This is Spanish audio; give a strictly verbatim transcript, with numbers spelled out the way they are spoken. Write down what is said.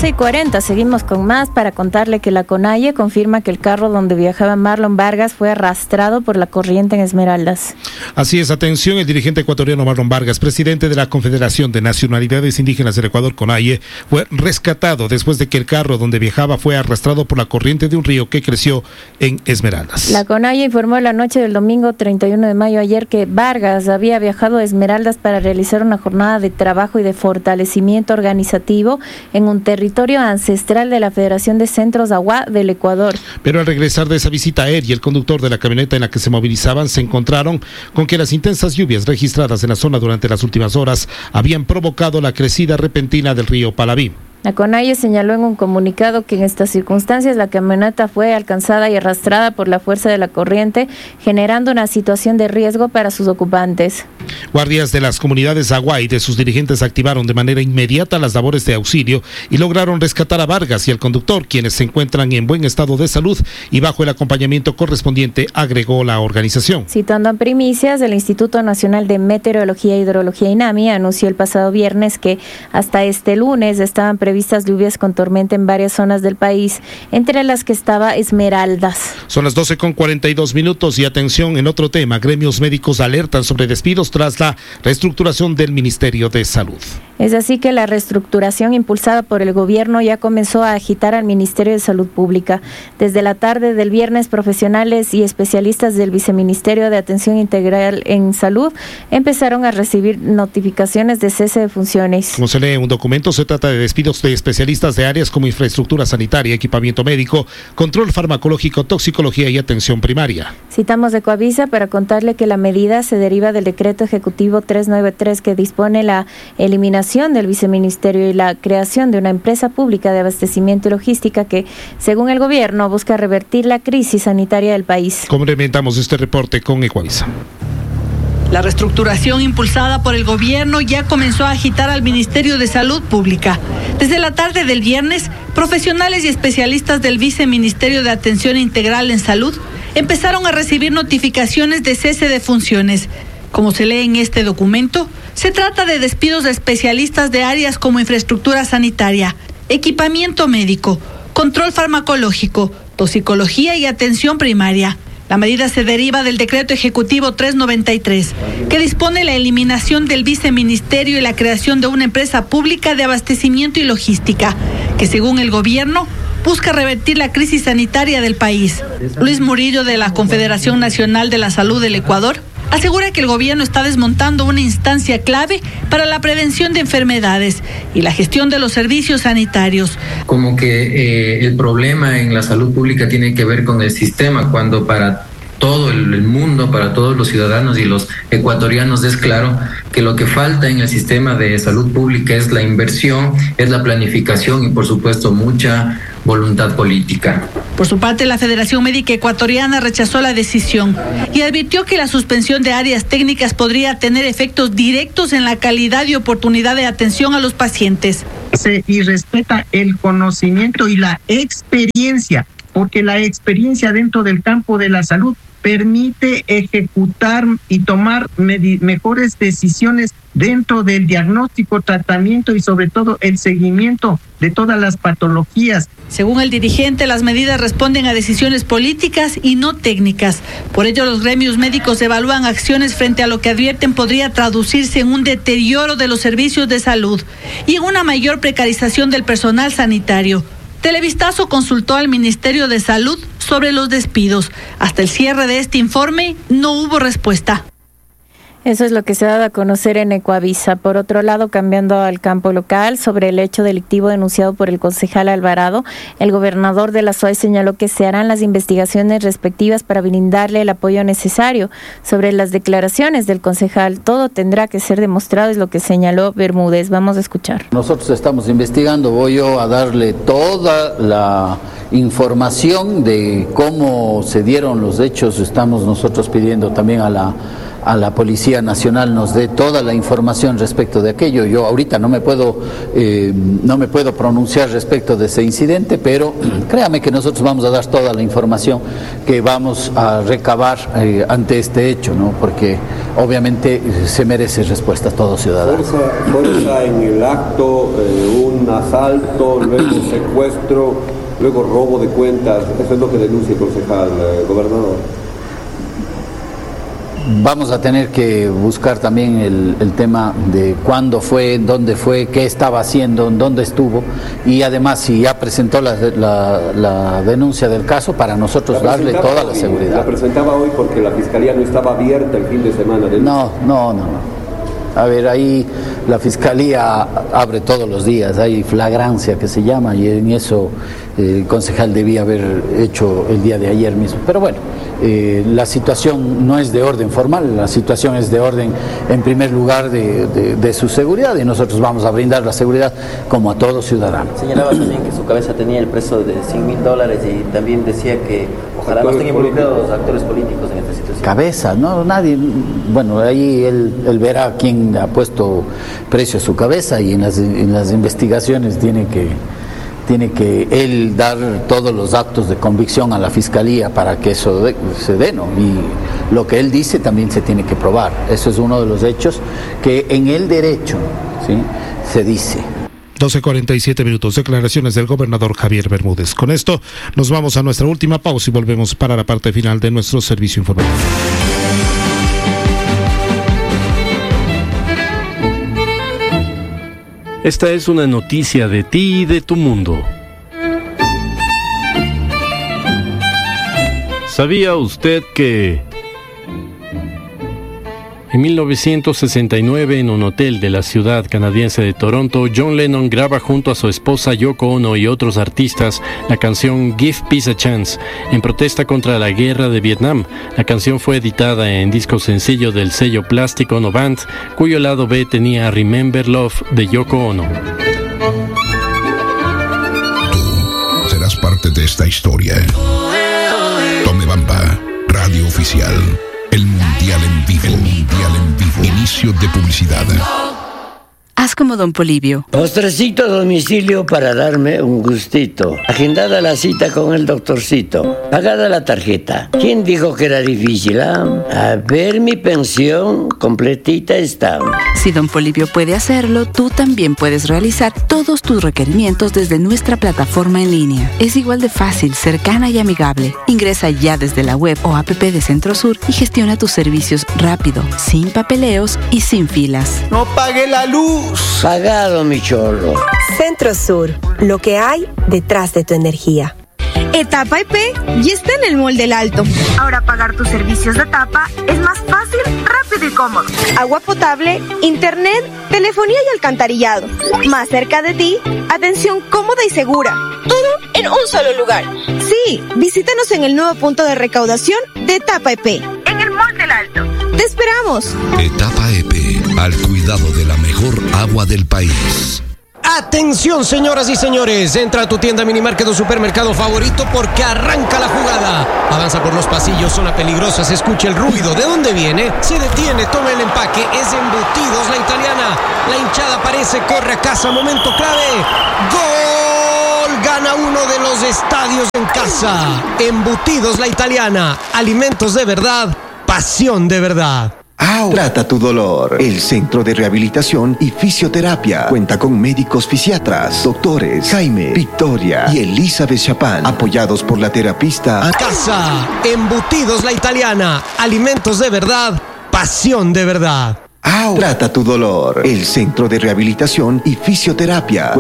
doce y cuarenta, seguimos con más para contarle que la CONAIE confirma que el carro donde viajaba Marlon Vargas fue arrastrado por la corriente en Esmeraldas. Así es, atención, el dirigente ecuatoriano Marlon Vargas, presidente de la Confederación de Nacionalidades Indígenas del Ecuador, CONAIE, fue rescatado después de que el carro donde viajaba fue arrastrado por la corriente de un río que creció en Esmeraldas. La CONAIE informó la noche del domingo treinta y uno de mayo ayer que Vargas había viajado a Esmeraldas para realizar una jornada de trabajo y de fortalecimiento organizativo en un territorio ancestral de la Federación de Centros Agua del Ecuador. Pero al regresar de esa visita, él y el conductor de la camioneta en la que se movilizaban se encontraron con que las intensas lluvias registradas en la zona durante las últimas horas habían provocado la crecida repentina del río Palaví. La CONAIE señaló en un comunicado que en estas circunstancias la camioneta fue alcanzada y arrastrada por la fuerza de la corriente, generando una situación de riesgo para sus ocupantes. Guardias de las comunidades Agua y de sus dirigentes activaron de manera inmediata las labores de auxilio y lograron rescatar a Vargas y al conductor, quienes se encuentran en buen estado de salud y bajo el acompañamiento correspondiente, agregó la organización. Citando a Primicias, el Instituto Nacional de Meteorología e Hidrología INAMI anunció el pasado viernes que hasta este lunes estaban previstas lluvias con tormenta en varias zonas del país, entre las que estaba Esmeraldas. Son las doce con cuarenta y dos minutos y atención en otro tema, gremios médicos alertan sobre despidos tras la reestructuración del Ministerio de Salud. Es así que la reestructuración impulsada por el gobierno ya comenzó a agitar al Ministerio de Salud Pública. Desde la tarde del viernes, profesionales y especialistas del Viceministerio de Atención Integral en Salud empezaron a recibir notificaciones de cese de funciones. Como se lee en un documento, se trata de despidos de especialistas de áreas como infraestructura sanitaria, equipamiento médico, control farmacológico, toxicología y atención primaria. Citamos de Coavisa para contarle que la medida se deriva del decreto ejecutivo trescientos noventa y tres que dispone la eliminación del viceministerio y la creación de una empresa pública de abastecimiento y logística que, según el gobierno, busca revertir la crisis sanitaria del país. Complementamos este reporte con Ecuavisa. La reestructuración impulsada por el gobierno ya comenzó a agitar al Ministerio de Salud Pública. Desde la tarde del viernes, profesionales y especialistas del Viceministerio de Atención Integral en Salud empezaron a recibir notificaciones de cese de funciones. Como se lee en este documento, se trata de despidos de especialistas de áreas como infraestructura sanitaria, equipamiento médico, control farmacológico, toxicología y atención primaria. La medida se deriva del decreto ejecutivo trescientos noventa y tres, que dispone la eliminación del viceministerio y la creación de una empresa pública de abastecimiento y logística, que según el gobierno busca revertir la crisis sanitaria del país. Luis Murillo, de la Confederación Nacional de la Salud del Ecuador, asegura que el gobierno está desmontando una instancia clave para la prevención de enfermedades y la gestión de los servicios sanitarios. Como que eh, el problema en la salud pública tiene que ver con el sistema, cuando para todo el mundo, para todos los ciudadanos y los ecuatorianos es claro que lo que falta en el sistema de salud pública es la inversión, es la planificación y por supuesto mucha voluntad política. Por su parte, la Federación Médica Ecuatoriana rechazó la decisión y advirtió que la suspensión de áreas técnicas podría tener efectos directos en la calidad y oportunidad de atención a los pacientes. Se y respeta el conocimiento y la experiencia, porque la experiencia dentro del campo de la salud permite ejecutar y tomar medi- mejores decisiones dentro del diagnóstico, tratamiento y sobre todo el seguimiento de todas las patologías. Según el dirigente, las medidas responden a decisiones políticas y no técnicas. Por ello, los gremios médicos evalúan acciones frente a lo que advierten podría traducirse en un deterioro de los servicios de salud y en una mayor precarización del personal sanitario. Televistazo consultó al Ministerio de Salud sobre los despidos. Hasta el cierre de este informe no hubo respuesta. Eso es lo que se ha dado a conocer en Ecuavisa. Por otro lado, cambiando al campo local, sobre el hecho delictivo denunciado por el concejal Alvarado, el gobernador de la S O E señaló que se harán las investigaciones respectivas para brindarle el apoyo necesario. Sobre las declaraciones del concejal, todo tendrá que ser demostrado, es lo que señaló Bermúdez. Vamos a escuchar. Nosotros estamos investigando, voy yo a darle toda la información de cómo se dieron los hechos. Estamos nosotros pidiendo también a la a la Policía Nacional nos dé toda la información respecto de aquello. Yo ahorita no me puedo, eh, no me puedo pronunciar respecto de ese incidente, pero créame que nosotros vamos a dar toda la información que vamos a recabar eh, ante este hecho, ¿no? Porque obviamente se merece respuesta a todo ciudadano. Fuerza, fuerza en el acto, eh, un asalto, luego secuestro, luego robo de cuentas. Eso es lo que denuncia el concejal, eh, gobernador. Vamos a tener que buscar también el, el tema de cuándo fue, dónde fue, qué estaba haciendo, dónde estuvo, y además si ya presentó la, la, la denuncia del caso, para nosotros darle toda la seguridad. La presentaba hoy porque la fiscalía no estaba abierta el fin de semana. ¿De no, no, no, no. A ver, ahí la fiscalía abre todos los días, hay flagrancia que se llama, y en eso eh, el concejal debía haber hecho el día de ayer mismo. Pero bueno, eh, la situación no es de orden formal, la situación es de orden, en primer lugar, de, de, de su seguridad, y nosotros vamos a brindar la seguridad como a todo ciudadano. Señalaba también que su cabeza tenía el precio de cien mil dólares y también decía que ojalá no estén involucrados actores políticos en esta situación. Cabeza, no, nadie, bueno, ahí él, él verá quién ha puesto precio a su cabeza, y en las, en las investigaciones tiene que, tiene que él dar todos los actos de convicción a la fiscalía para que eso de, se dé, ¿no? Y lo que él dice también se tiene que probar. Eso es uno de los hechos que en el derecho, ¿sí?, se dice. doce cuarenta y siete minutos, declaraciones del gobernador Javier Bermúdez. Con esto nos vamos a nuestra última pausa y volvemos para la parte final de nuestro servicio informativo. Esta es una noticia de ti y de tu mundo. ¿Sabía usted que en mil novecientos sesenta y nueve, en un hotel de la ciudad canadiense de Toronto, John Lennon graba junto a su esposa Yoko Ono y otros artistas la canción Give Peace a Chance, en protesta contra la guerra de Vietnam? La canción fue editada en disco sencillo del sello Plastic Ono Band, cuyo lado B tenía Remember Love de Yoko Ono. Tú serás parte de esta historia. Tome Bamba, radio oficial. El Mundial en vivo. El Mundial en vivo. Inicio de publicidad. Haz como Don Polibio. Postrecito a domicilio para darme un gustito. Agendada la cita con el doctorcito. Pagada la tarjeta. ¿Quién dijo que era difícil, ah? A ver, mi pensión completita está. Si Don Polibio puede hacerlo, tú también puedes realizar todos tus requerimientos desde nuestra plataforma en línea. Es igual de fácil, cercana y amigable. Ingresa ya desde la web o app de Centrosur y gestiona tus servicios rápido, sin papeleos y sin filas. ¡No pague la luz! Pagado, mi chorro. Centrosur, lo que hay detrás de tu energía. Etapa E P ya está en el Mall del Alto. Ahora pagar tus servicios de etapa es más fácil, rápido y cómodo. Agua potable, internet, telefonía y alcantarillado. Más cerca de ti, atención cómoda y segura. Todo en un solo lugar. Sí, visítanos en el nuevo punto de recaudación de Etapa E P. En el Mall del Alto. ¡Te esperamos! Etapa E P, al cuidado de la mejor agua del país. Atención, señoras y señores, entra a tu tienda Minimarket o supermercado favorito porque arranca la jugada. Avanza por los pasillos, zona peligrosa, se escucha el ruido. ¿De dónde viene? Se detiene, toma el empaque, es Embutidos La Italiana. La hinchada aparece, corre a casa, momento clave. ¡Gol! Gana uno de los estadios en casa. Embutidos La Italiana, alimentos de verdad, pasión de verdad. ¡Au! Trata tu dolor. El Centro de Rehabilitación y Fisioterapia cuenta con médicos fisiatras, doctores Jaime, Victoria y Elizabeth Chapán, apoyados por la terapista A Casa. Embutidos La Italiana, alimentos de verdad, pasión de verdad. ¡Au! Trata tu dolor. El Centro de Rehabilitación y Fisioterapia